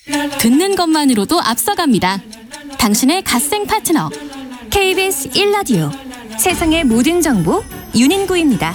듣는 것만으로도 앞서갑니다. 당신의 갓생 파트너 KBS 1라디오 세상의 모든 정보 윤인구입니다.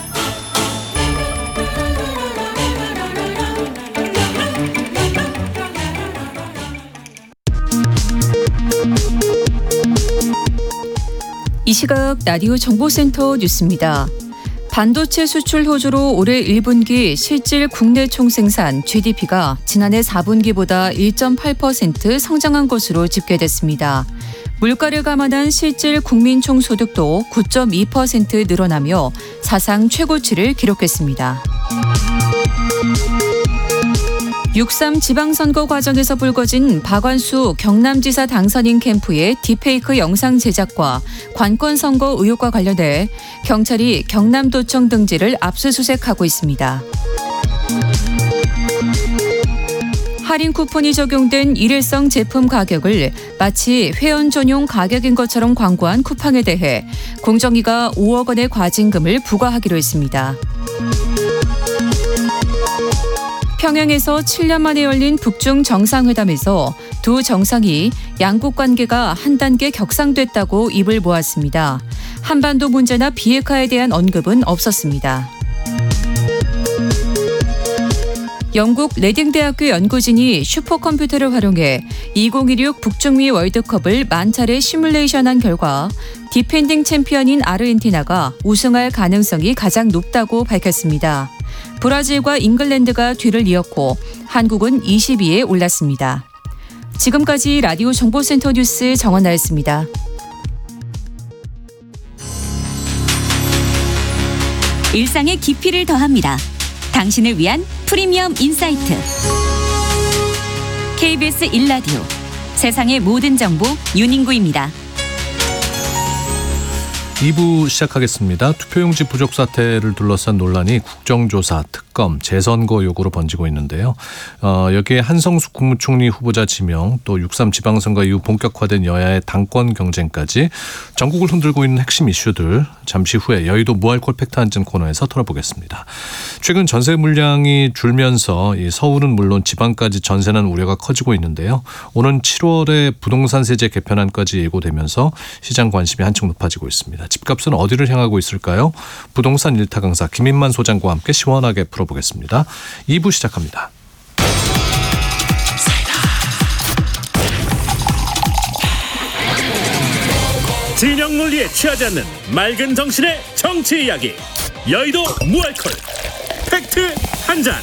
이 시각 라디오 정보센터 뉴스입니다. 반도체 수출 호조로 올해 1분기 실질 국내 총생산 GDP가 지난해 4분기보다 1.8% 성장한 것으로 집계됐습니다. 물가를 감안한 실질 국민 총소득도 9.2% 늘어나며 사상 최고치를 기록했습니다. 6.3 지방선거 과정에서 불거진 박완수 경남지사 당선인 캠프의 딥페이크 영상 제작과 관권선거 의혹과 관련해 경찰이 경남도청 등지를 압수수색하고 있습니다. 할인 쿠폰이 적용된 일회성 제품 가격을 마치 회원 전용 가격인 것처럼 광고한 쿠팡에 대해 공정위가 5억 원의 과징금을 부과하기로 했습니다. 평양에서 7년 만에 열린 북중 정상회담에서 두 정상이 양국 관계가 한 단계 격상됐다고 입을 모았습니다. 한반도 문제나 비핵화에 대한 언급은 없었습니다. 영국 레딩 대학교 연구진이 슈퍼컴퓨터를 활용해 2016 북중미 월드컵을 만차례 시뮬레이션한 결과 디펜딩 챔피언인 아르헨티나가 우승할 가능성이 가장 높다고 밝혔습니다. 브라질과 잉글랜드가 뒤를 이었고 한국은 20위에 올랐습니다. 지금까지 라디오 정보센터 뉴스 정원나였습니다. 일상의 깊이를 더합니다. 당신을 위한 프리미엄 인사이트. KBS 1라디오 세상의 모든 정보 윤인구입니다. 2부 시작하겠습니다. 투표용지 부족 사태를 둘러싼 논란이 국정조사, 특검, 재선거 요구로 번지고 있는데요. 여기에 한성숙 국무총리 후보자 지명, 또 6.3 지방선거 이후 본격화된 여야의 당권 경쟁까지 전국을 흔들고 있는 핵심 이슈들 잠시 후에 여의도 무알콜 팩트 한증 코너에서 털어보겠습니다. 최근 전세 물량이 줄면서 이 서울은 물론 지방까지 전세난 우려가 커지고 있는데요. 오는 7월에 부동산 세제 개편안까지 예고되면서 시장 관심이 한층 높아지고 있습니다. 집값은 어디를 향하고 있을까요? 부동산 일타 강사 김인만 소장과 함께 시원하게 풀어보겠습니다. 2부 시작합니다. 진영 논리에 취하지 않는 맑은 정신의 정치 이야기. 여의도 무알콜 팩트 한잔.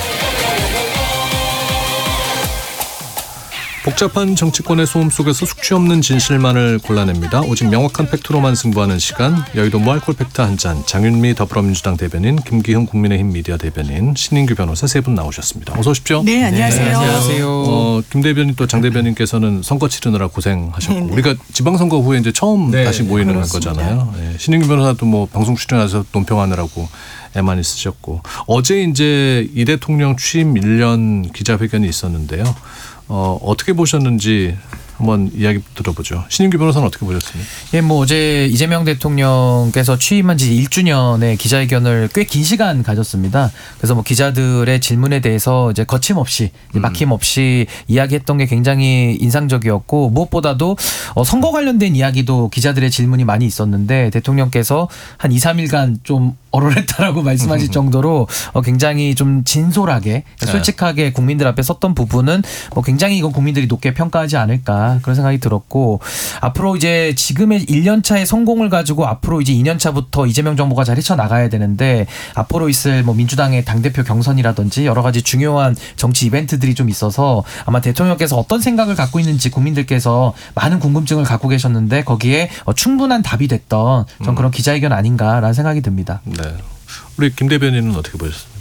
복잡한 정치권의 소음 속에서 숙취 없는 진실만을 골라냅니다. 오직 명확한 팩트로만 승부하는 시간. 여의도 무알콜 팩트 한잔. 장윤미 더불어민주당 대변인, 김기훈 국민의힘 미디어 대변인, 신인규 변호사 세 분 나오셨습니다. 어서 오십시오. 네, 안녕하세요. 네, 안녕하세요. 김 대변인 또 장 대변인께서는 선거 치르느라 고생하셨고, 네. 우리가 지방선거 후에 이제 처음 다시 모이는 그렇습니다. 거잖아요. 네. 신인규 변호사도 뭐 방송 출연해서 논평하느라고 애많이 쓰셨고, 어제 이제 이 대통령 취임 1년 기자회견이 있었는데요. 어떻게 보셨는지 한번 이야기 들어보죠. 신인규 변호사는 어떻게 보셨습니까? 예, 뭐 어제 이재명 대통령께서 취임한 지 1주년의 기자회견을 꽤 긴 시간 가졌습니다. 그래서 뭐 기자들의 질문에 대해서 이제 거침없이 막힘없이 이야기했던 게 굉장히 인상적이었고, 무엇보다도 선거 관련된 이야기도 기자들의 질문이 많이 있었는데 대통령께서 한 2, 3일간 좀 얼얼했다라고 말씀하실 정도로 굉장히 좀 진솔하게 솔직하게 국민들 앞에 섰던 부분은 뭐 굉장히 이건 국민들이 높게 평가하지 않을까 그런 생각이 들었고, 앞으로 이제 지금의 1년차의 성공을 가지고 앞으로 이제 2년차부터 이재명 정부가 잘 헤쳐나가야 되는데, 앞으로 있을 뭐 민주당의 당대표 경선이라든지 여러 가지 중요한 정치 이벤트들이 좀 있어서 아마 대통령께서 어떤 생각을 갖고 있는지 국민들께서 많은 궁금증을 갖고 계셨는데 거기에 충분한 답이 됐던 전 그런 기자회견 아닌가라는 생각이 듭니다. 네. 우리 김 대변인은 어떻게 보셨습니까?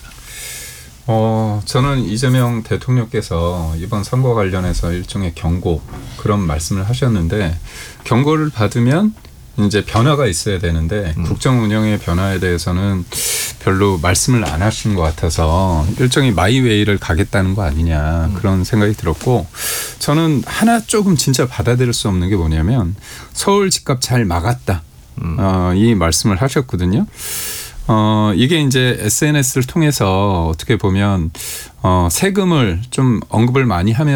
저는 이재명 대통령께서 이번 선거 관련해서 일종의 경고 그런 말씀을 하셨는데, 경고를 받으면 이제 변화가 있어야 되는데 국정 운영의 변화에 대해서는 별로 말씀을 안 하신 것 같아서 일종의 마이웨이를 가겠다는 거 아니냐 그런 생각이 들었고, 저는 하나 조금 진짜 받아들일 수 없는 게 뭐냐면 서울 집값 잘 막았다 이 말씀을 하셨거든요. 이게 이제 SNS를 통해서 어떻게 보면 세금을 좀 언급을 많이 하면